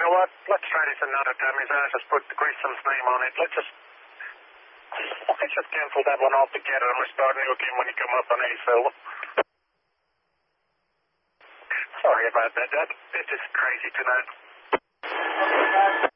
know what? Let's try this another time. I'll just put Grissom's name on it. Let's just cancel that one altogether and we'll start a new game when you come up on ASL. Sorry about that. This is crazy tonight.